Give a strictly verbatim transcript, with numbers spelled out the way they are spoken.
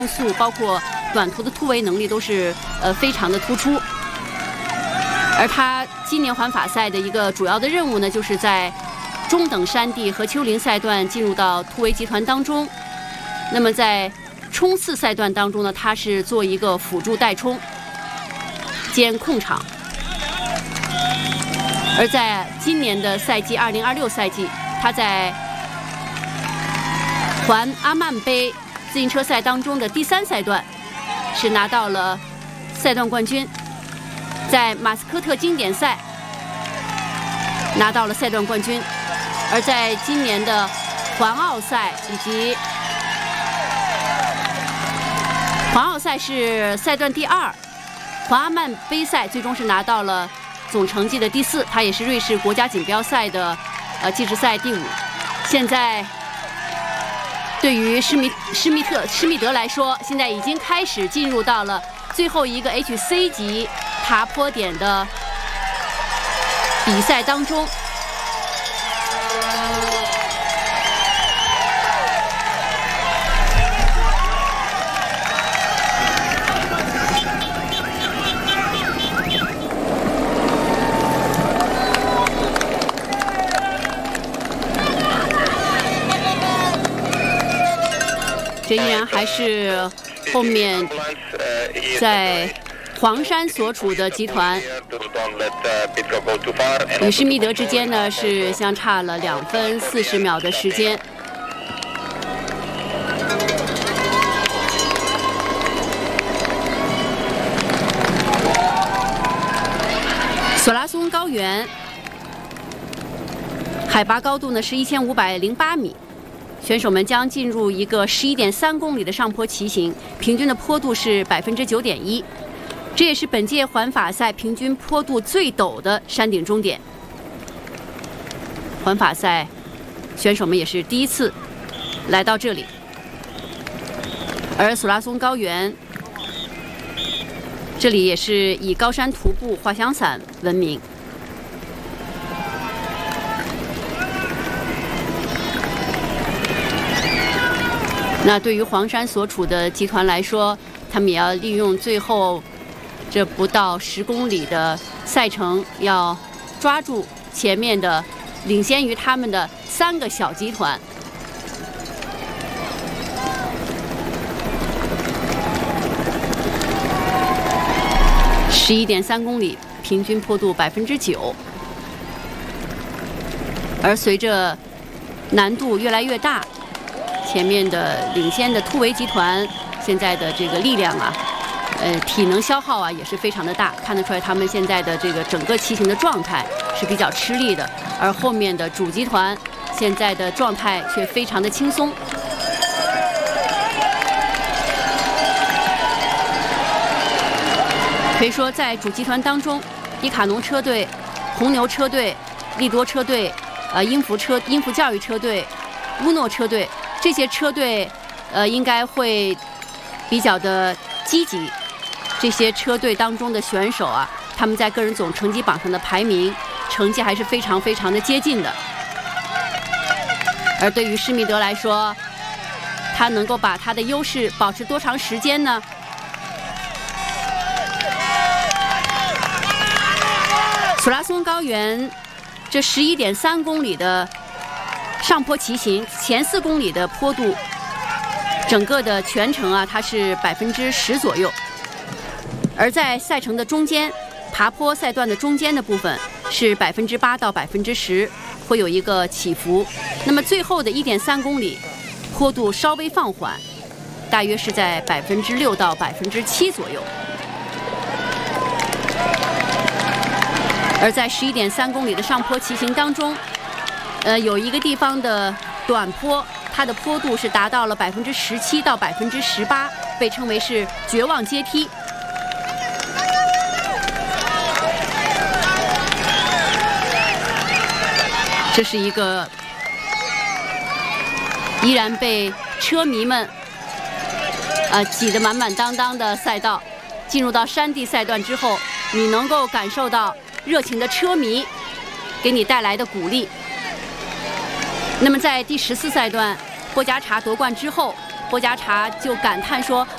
速，包括短途的突围能力都是呃非常的突出。而他今年环法赛的一个主要的任务呢，就是在中等山地和丘陵赛段进入到突围集团当中。那么在冲刺赛段当中呢，他是做一个辅助代冲兼控场。而在今年的赛季二零二六赛季，他在环阿曼杯自行车赛当中的第三赛段是拿到了赛段冠军，在马斯科特经典赛拿到了赛段冠军，而在今年的环奥赛以及环奥赛是赛段第二，环阿曼杯赛最终是拿到了总成绩的第四，他也是瑞士国家锦标赛的呃计时赛第五。现在对于施密施密特施密德来说，现在已经开始进入到了最后一个 H C 级爬坡点的比赛当中。这依然还是后面在黄山所处的集团与施密德之间呢是相差了两分四十秒的时间。索拉松高原海拔高度呢是一千五百零八米。选手们将进入一个十一点三公里的上坡骑行，平均的坡度是百分之九点一，这也是本届环法赛平均坡度最陡的山顶终点。环法赛选手们也是第一次来到这里，而索拉松高原这里也是以高山徒步、滑翔伞闻名。那对于黄山所处的集团来说，他们也要利用最后这不到十公里的赛程，要抓住前面的领先于他们的三个小集团。十一点三公里，平均坡度百分之九，而随着难度越来越大，前面的领先的突围集团现在的这个力量啊，呃，体能消耗啊也是非常的大，看得出来他们现在的这个整个骑行的状态是比较吃力的，而后面的主集团现在的状态却非常的轻松。可以说，在主集团当中，迪卡侬车队、红牛车队、利多车队、呃英孚车、英孚教育车队、乌诺车队。这些车队，呃，应该会比较的积极。这些车队当中的选手啊，他们在个人总成绩榜上的排名成绩还是非常非常的接近的。而对于施密德来说，他能够把他的优势保持多长时间呢？索拉松高原这十一点三公里的上坡骑行，前四公里的坡度，整个的全程啊，它是百分之十左右。而在赛程的中间，爬坡赛段的中间的部分是百分之八到百分之十，会有一个起伏。那么最后的一点三公里，坡度稍微放缓，大约是在百分之六到百分之七左右。而在十一点三公里的上坡骑行当中，呃，有一个地方的短坡，它的坡度是达到了百分之十七到百分之十八，被称为是绝望阶梯。这是一个依然被车迷们呃挤得满满当当的赛道。进入到山地赛段之后，你能够感受到热情的车迷给你带来的鼓励。那么在第十四赛段，波加查夺冠之后，波加查就感叹说：“